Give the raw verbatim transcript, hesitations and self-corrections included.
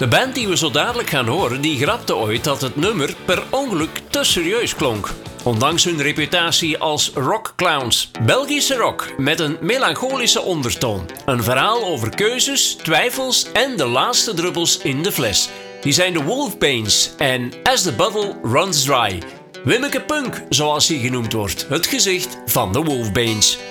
De band die we zo dadelijk gaan horen, die grapte ooit dat het nummer per ongeluk te serieus klonk. Ondanks hun reputatie als rockclowns. Belgische rock met een melancholische ondertoon. Een verhaal over keuzes, twijfels en de laatste druppels in de fles. Die zijn de Wolfpanes en As the Bottle Runs Dry. Wimmeke Punk, zoals hij genoemd wordt. Het gezicht van de Wolfpanes.